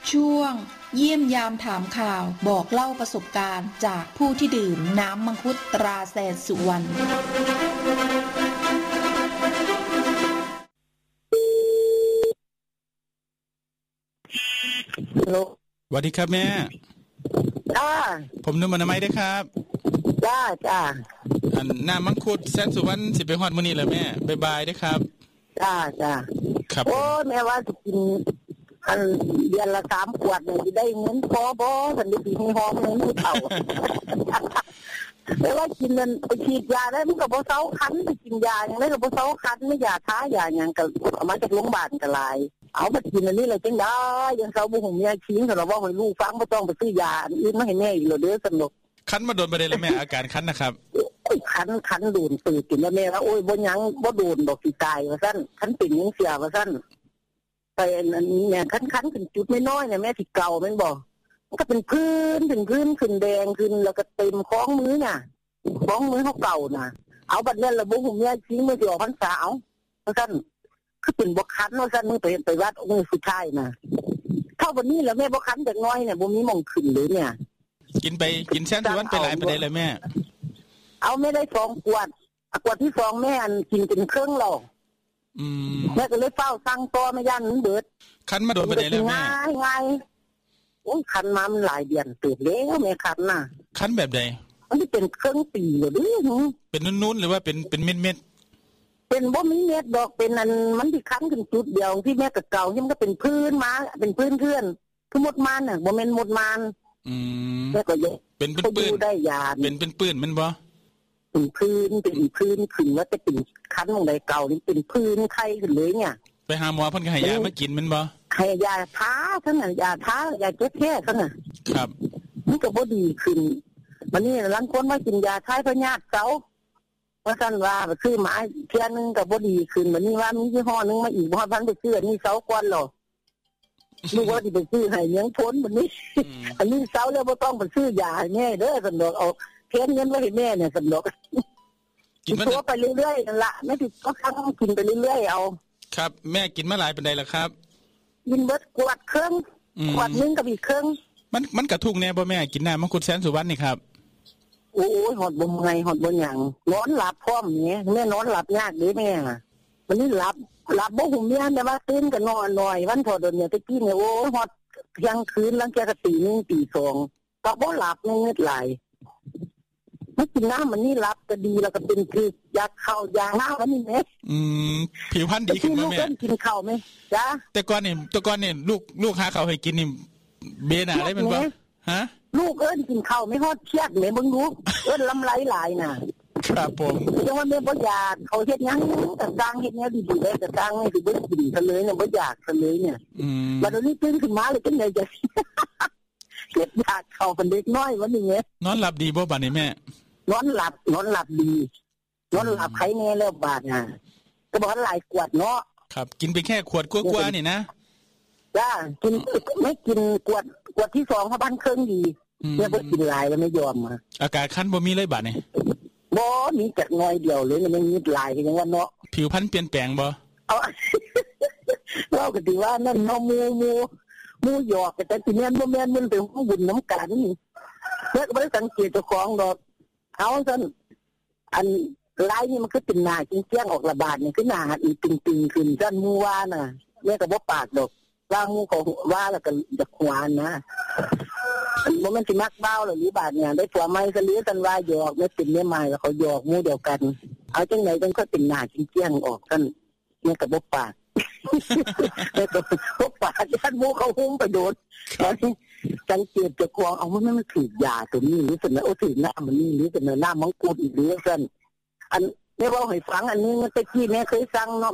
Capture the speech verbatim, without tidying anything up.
ช่วงเยี่ยมยามถามข่าวบอกเล่าประสบการณ์จากผู้ที่ดื่มน้ำมังคุดตราแสนสุวรรณสวัสดีครับแม่จ้าผมนุ่มอนามัยได้ครับจ้าจ้าอันน้ำมังคุดแสนสุวรรณสิไปฮอดมื้อนี้แหละแม่บ๊ายบายได้ครับจ้าจ้าครับโอ้แม่ว่าจะกินอันเดือนละสามขวดเนี่ยได้เงินพอบ่สันนิษฐานให้หอมเงินผู้เฒ่าแต่ว่ากินนั่นไปฉีดยาได้มันก็บ่เซาคันไปกินยาอย่างไรก็บ่เซาคันไม่ยาท้ายาหยังก็เอามาจากโรงพยาบาลก็หลายเอามากินอันนี้เลยจังได้ยังเซาบ่ฮู้เมียชี้สำหรับว่าให้ลูกฟังบ่ต้องไปซื้อยาอื่นมาให้แม่อีกแล้วเด้อสนุกคันมาโดนประเด็นแล้วแม่อาการคันนะครับโอ้ยคันคันโดนตื่นกินแล้วแม่ว่าโอ้ยบ่หยังบ่โดนดอกสิตายว่าซั่นคันเป็นจังเสียว่าซั่นไปอันนี้เนี่ยคันๆขึ้นจุดน้อยๆเนี่ยแม่สิเก่าแม่นบ่มันก็เป็นพื้นเป็นพื้นขึ้นแดงขึ้นแล้วก็เต็มท้องมือน่ะท้องมือเฮาเก่าน่ะเอาบัดนี้ระบบหูเมียชี้มือสิออกพรรษาเอาว่าซั่นคือเป็นบ่คันว่าซั่นมึงไปไปวัดองค์สุดท้ายน่ะเท่าบัดนี้แล้วแม่บ่คันจักน้อยเนี่ยบ่มีหม่องขึ้นเลยเนี่ยกินไปกินแสนสุวรรณไปหลายประเด็นเลยแม่เอาไม่ได้สองขวดขวดที่สองแม่อันกินเป็นครึ่งแล้วอืมแม่ก็เลยเฝ้าสั่งต่อไม่ย่านมันเบิดคันมาโดนประเด็นแล้วแม่ง่ายๆโอ้ยคันมามันหลายเดือนเติบแล้วแม่คันน่ะคันแบบใดมันสิเป็นครึ่งปีแล้วเด้อเป็นนุ่นๆหรือว่าเป็นเป็นเม็ดๆเป็นบ่มีเม็ดดอกเป็นอันมันสิคันขึ้นจุดเดียวที่แม่ก็เก่าที่มันก็เป็นพื้นมาเป็นพื้นเพื่อนคือหมดมันน่ะบ่แม่นหมดมันอืมแม่ก็เป็นปื้นๆได้ยาเป็นเป็นปื้นมันบ่เป็นพื้นเป็นพื้นขึ้นว่าจะเป็นคันของใดเก่านี่เป็นพื้นไข้ขึ้นเลยเนี่ยไปหาหมอเพิ่นก็ให้ยามากินมันบ่ให้ยาท้าซั่นน่ะยาท้ายาแก้แพ้ซั่นน่ะครับมันก็บ่ดีขึ้นวันนี้หลังคนว่ากินยาคลายพยาธิเซาว่าซั่นว่าไปซื้อมาเที่ยนึงก็บ่ดีขึ้นวันนี้ว่ามียี่ห้อนึงมาอีกบ่ทันไปซื้ออันนี้เซาก่อนหรอลูกว่าสิไปซื้อให้เลี้ยงพ้นวันนี้อันนี้เซาแล้วบ่ต้องไปซื้อยาให้แม่เด้อซั่นดอกเอาเทนเงินไว้ให้แม่เนี่ยซั่นดอกกินตัวไปเรื่อยๆนั่นล่ะแม่สิก็ทั้งกินไปเรื่อยๆเอาครับแม่กินมาหลายปานใดล่ะครับกินเบิดขวดครึ่งขวดนึงกับอีกครึ่งมันมันกระทุกแน่บ่แม่กินน้ำมังคุดแสนสุวรรณนี่ครับโอ้ยหอดบ่ไงหอดบ่หยังนอนหลับพร้อมนี่แม่นอนหลับยากเด้แม่วันนี้หลับหลับบ่หูเมียแต่ว่าตื่นก็นอนหน่อยวันพอดนเนี่ยตะกี้เนี่ยโอ้ยหอดเที่ยงคืนหลังจากตีหนึ่งตีสองก็บ่หลับเงืดไหลมันกินน้ำมันนี่รับก็ดีแล้วก็เป็นคืออยากเข้ายาหน้าวันนี้แม่อืมผิวพรรณดีขึ้นมั้ยแม่กินข้าวมั้ยจ้ะแต่ก่อนนี่แต่ก่อนนี่ลูกลูกหาข้าวให้กินนี่เบน่ะได้มันบ่ฮะลูกเอิ้นกินข้าวไม่ฮอดเชียดแม่เบิ่งลูกเอิ้นลำไรหลายน่ะครับผมจังว่าแม่บ่อยากเขาเฮ็ดหยังก็สร้างเฮ็ดแนวดีๆได้ก็สร้างให้สิบ่กินซะเลยเนี่ยบ่อยากซะเลยเนี่ยอืมบัดนี้ตื่นขึ้นมาเลยจังได๋จะเก็บอยากเข้าเป็นเด็กน้อยวันนี้แม่นอนหลับดีบ่บัดนี้แม่นอนหลับนอนหลับดีนอนหลับใครแน่แล้วบาดน่ะก็บอกว่าหลายขวดเนาะครับกินไปแค่ขวดกว่าๆนี่นะจ้ากินไม่กินขวดขวดที่สองเพราะบ้านเครื่องดีเนี่ยบ่กินหลายแล้วไม่ยอมอ่ะอาการคันบ่มีเลยบาดนี่บ่มีจักน้อยเดียวเลยมันมีหลายคือจังว่าเนาะผิวพรรณเปลี่ยนแปลงบ่เอาเราก็สิว่านั่นเนาะหมู่หมู่หมู่หยอกแต่สิแม่นบ่แม่นมันเป็นของบุญน้ำกันแล้วก็บ่ได้สังเกตเจ้าของดอกเอาซั่นอันลายนี่มันคือเป็นหน้าจริงๆออกระบาดนี่คือหน้าอีตึงๆขึ้นซั่นหมู่ว่าน่ะแม่ก็บ่ปากดอกว่าหมู่ก็ว่าแล้วก็จะขวานนะบ่แม่นสิมักเบ้าหรือบาดเนี่ยได้ผัวใหม่ซะหรือซั่นว่าหยอกไม่เป็นแม่ใหม่แล้วเขาหยอกหมู่เดียวกันเอาจังได๋จังค่อยเป็นหน้าจริงๆออกซั่นแม่ก็บ่ปากแม่ก็บ่ปากยันหมู่เขาหุ้มไปโดนสังเกตจะกลัวเอาว่ามันมันถือยาตัวนี้หรือเสนอโอ้ถือหน้ามันนี่หรือเสนอหน้ามังกรอีกหรือเส้นอันนี้เราให้ฟังอันนี้เมื่อกี้แม่เคยสั่งเนาะ